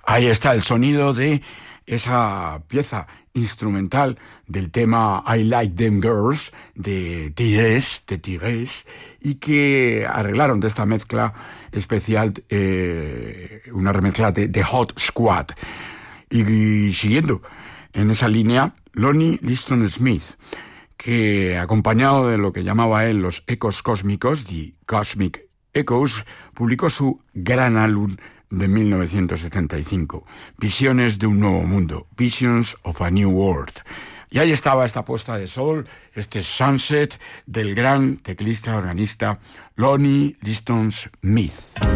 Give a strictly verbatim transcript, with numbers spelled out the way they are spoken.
Ahí está el sonido de esa pieza instrumental del tema I Like Them Girls de Tires, de Tires, y que arreglaron de esta mezcla especial, eh, una remezcla de The Hot Squad. Y, y siguiendo en esa línea, Lonnie Liston Smith, que acompañado de lo que llamaba él los ecos cósmicos, The Cosmic Echoes, publicó su gran álbum de mil novecientos setenta y cinco, Visiones de un nuevo mundo, Visions of a New World. Y ahí estaba esta puesta de sol, este sunset del gran teclista organista Lonnie Liston Smith.